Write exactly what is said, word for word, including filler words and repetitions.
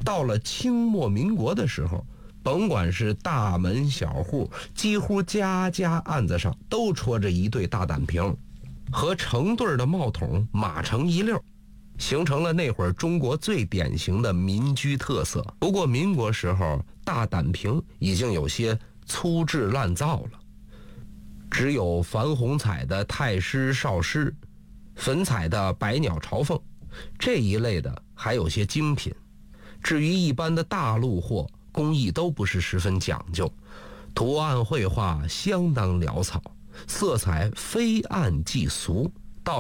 到了清末民国的时候，甭管是大门小户，几乎家家案子上都戳着一对大胆瓶，和成对的帽筒码成一溜，形成了那会儿中国最典型的民居特色。不过民国时候，大胆瓶已经有些粗制滥造了，只有矾红彩的太师少师，粉彩的百鸟朝凤这一类的还有些精品。至于一般的大陆货，工艺都不是十分讲究，图案绘画相当潦草，色彩非暗即俗。